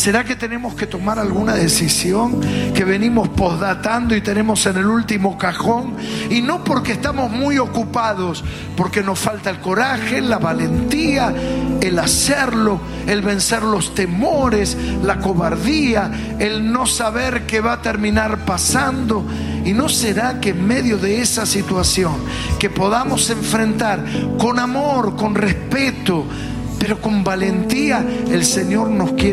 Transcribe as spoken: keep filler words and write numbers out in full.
¿Será que tenemos que tomar alguna decisión que venimos postdatando y tenemos en el último cajón? Y no porque estamos muy ocupados, porque nos falta el coraje, la valentía, el hacerlo, el vencer los temores, la cobardía, el no saber qué va a terminar pasando. ¿Y no será que en medio de esa situación que podamos enfrentar con amor, con respeto, pero con valentía, el Señor nos quiere